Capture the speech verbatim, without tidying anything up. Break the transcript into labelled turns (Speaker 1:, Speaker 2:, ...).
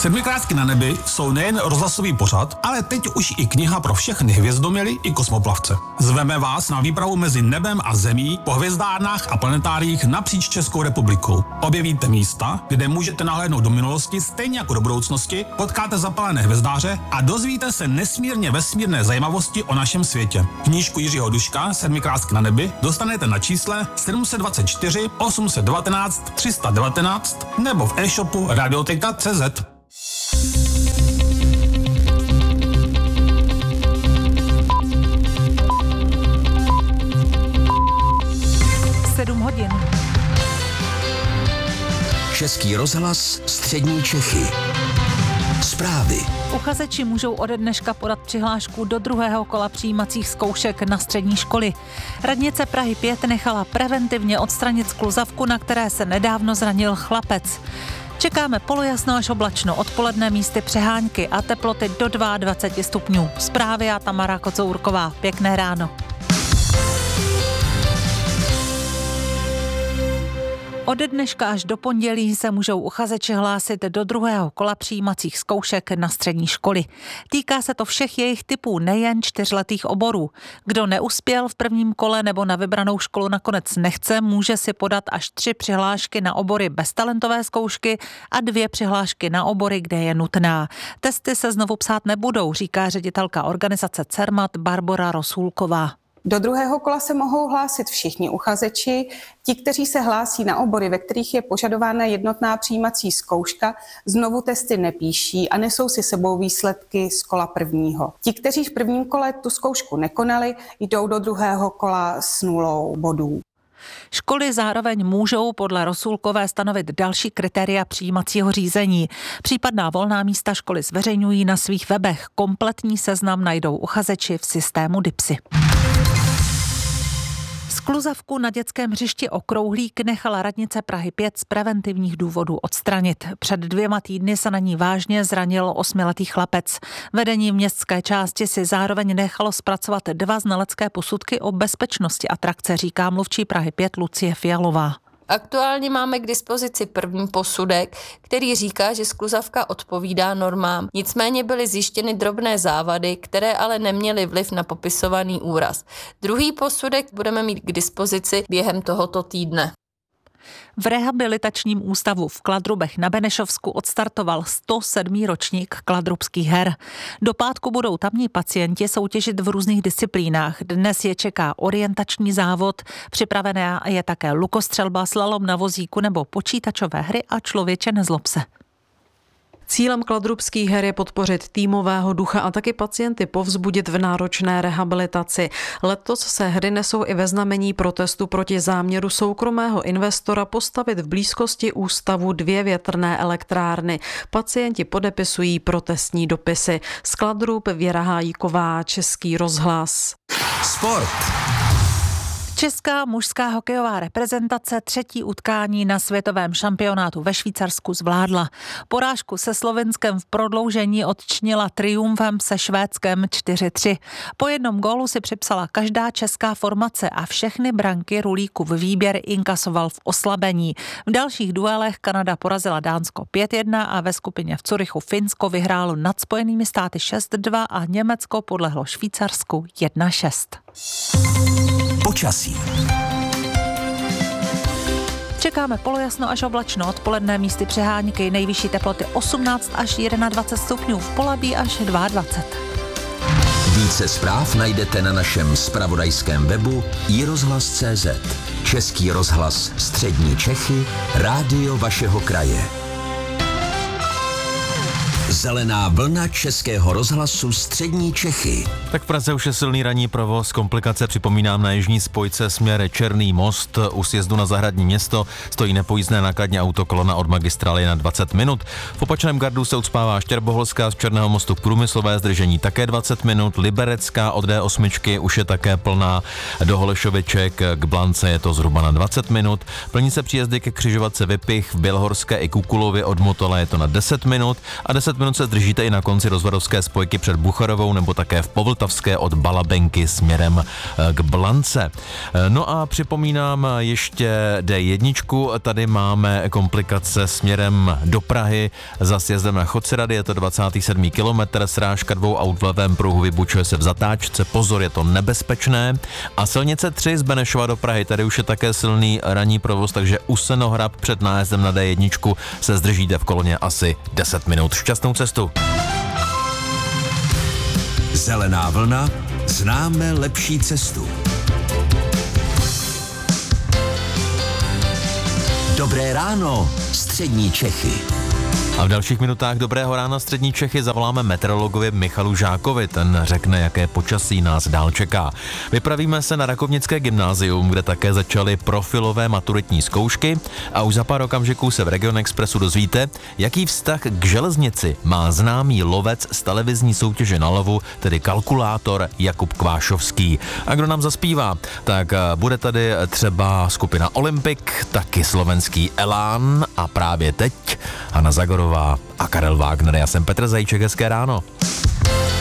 Speaker 1: Sedmikrátky na nebi jsou nejen rozhlasový pořad, ale teď už i kniha pro všechny hvězdoměly i kosmoplavce. Zveme vás na výpravu mezi nebem a zemí po hvězdárnách a planetáriích napříč Českou republikou. Objevíte místa, kde můžete nahlédnout do minulosti stejně jako do budoucnosti, potkáte zapalené hvězdáře a dozvíte se nesmírně vesmírné zajímavosti o našem světě. Knížku Jiřího Duška Sedmikrátky na nebi dostanete na čísle sedm dva čtyři osm jedna devět tři jedna devět nebo v e-shopu radioteka tečka cé zet.
Speaker 2: sedm hodin.
Speaker 3: Český rozhlas Střední Čechy. Zprávy.
Speaker 2: Uchazeči můžou ode dneška podat přihlášku do druhého kola přijímacích zkoušek na střední školy. Radnice Prahy pět nechala preventivně odstranit skluzavku, na které se nedávno zranil chlapec. Čekáme polojasno až oblačno, odpoledne místy přehánky a teploty do dvacet dva stupňů. Zprávy a Tamara Kocourková. Pěkné ráno. Ode dneška až do pondělí se můžou uchazeči hlásit do druhého kola přijímacích zkoušek na střední školy. Týká se to všech jejich typů, nejen čtyřletých oborů. Kdo neuspěl v prvním kole nebo na vybranou školu nakonec nechce, může si podat až tři přihlášky na obory bez talentové zkoušky a dvě přihlášky na obory, kde je nutná. Testy se znovu psát nebudou, říká ředitelka organizace CERMAT Barbora Rosulková.
Speaker 4: Do druhého kola se mohou hlásit všichni uchazeči. Ti, kteří se hlásí na obory, ve kterých je požadována jednotná přijímací zkouška, znovu testy nepíší a nesou si sebou výsledky z kola prvního. Ti, kteří v prvním kole tu zkoušku nekonali, jdou do druhého kola s nulou bodů.
Speaker 2: Školy zároveň můžou podle Rosulkové stanovit další kritéria přijímacího řízení. Případná volná místa školy zveřejňují na svých webech. Kompletní seznam najdou uchazeči v systému DIPSy. Skluzavku na dětském hřišti Okrouhlík nechala radnice Prahy pět z preventivních důvodů odstranit. Před dvěma týdny se na ní vážně zranil osmiletý chlapec. Vedení městské části si zároveň nechalo zpracovat dva znalecké posudky o bezpečnosti atrakce, říká mluvčí Prahy pět Lucie Fialová.
Speaker 5: Aktuálně máme k dispozici první posudek, který říká, že skluzavka odpovídá normám. Nicméně byly zjištěny drobné závady, které ale neměly vliv na popisovaný úraz. Druhý posudek budeme mít k dispozici během tohoto týdne.
Speaker 2: V rehabilitačním ústavu v Kladrubech na Benešovsku odstartoval sto sedmý ročník kladrubských her. Do pátku budou tamní pacienti soutěžit v různých disciplínách. Dnes je čeká orientační závod, připravená je také lukostřelba, slalom na vozíku nebo počítačové hry a člověče nezlob se.
Speaker 6: Cílem kladrubských her je podpořit týmového ducha a taky pacienty povzbudit v náročné rehabilitaci. Letos se hry nesou i ve znamení protestu proti záměru soukromého investora postavit v blízkosti ústavu dvě větrné elektrárny. Pacienti podepisují protestní dopisy. Z Kladrub Věra Hájíková, Český rozhlas.
Speaker 3: Sport.
Speaker 2: Česká mužská hokejová reprezentace třetí utkání na světovém šampionátu ve Švýcarsku zvládla. Porážku se Slovinskem v prodloužení odčinila triumfem se Švédskem čtyři tři. Po jednom gólu si připsala každá česká formace a všechny branky Rulíkův výběr inkasoval v oslabení. V dalších duelech Kanada porazila Dánsko pět jedna a ve skupině v Curychu Finsko vyhrálo nad Spojenými státy šest dva a Německo podlehlo Švýcarsku jedna šest.
Speaker 3: Počasí.
Speaker 2: Čekáme polojasno až oblačno, odpoledne místy přehánky, nejvyšší teploty osmnáct až dvacet jedna stupňů, v Polabí až dvacet dva.
Speaker 3: Více zpráv najdete na našem zpravodajském webu i rozhlas tečka cé zet. Český rozhlas Střední Čechy, rádio vašeho kraje. Zelená vlna Českého rozhlasu Střední Čechy.
Speaker 7: Tak v Praze už je silný ranní provoz, komplikace připomínám na jižní spojce směr Černý most. U sjezdu na Zahradní město stojí nepojízdné nákladní autokolona od magistrály na dvacet minut. V opačném gardu se ucpává Štěrboholská z Černého mostu k Průmyslové, zdržení také dvacet minut. Liberecká od dé osm už je také plná. Do Holešoviček k Blance je to zhruba na dvacet minut. Plní se příjezdy ke křižovatce Vypich, v Bělohorské i Kukulově od Motola je to na deset minut a deset minut minut se zdržíte i na konci rozvadovské spojky před Bucharovou nebo také v Povltavské od Balabenky směrem k Blance. No a připomínám ještě dé jedna. Tady máme komplikace směrem do Prahy za sjezdem na Chodcerady, je to dvacátý sedmý kilometr, srážka dvou aut v levém pruhu vybučuje se v zatáčce, pozor, je to nebezpečné. A silnice tři z Benešova do Prahy, tady už je také silný ranní provoz, takže u Senohrab před nájezdem na dé jedna se zdržíte v koloně asi deset minut. Šťastnou cestu.
Speaker 3: Zelená vlna, známe lepší cestu. Dobré ráno, střední Čechy.
Speaker 7: A v dalších minutách Dobrého rána střední Čechy zavoláme meteorologovi Michalu Žákovi. Ten řekne, jaké počasí nás dál čeká. Vypravíme se na Rakovnické gymnázium, kde také začaly profilové maturitní zkoušky a už za pár okamžiků se v Region Expressu dozvíte, jaký vztah k železnici má známý lovec z televizní soutěže na lovu, tedy kalkulátor Jakub Kvášovský. A kdo nám zaspívá? Tak bude tady třeba skupina Olympic, taky slovenský Elán a právě teď Hana Zagorová a Karel Wagner. Já jsem Petr Zajíček, hezké ráno.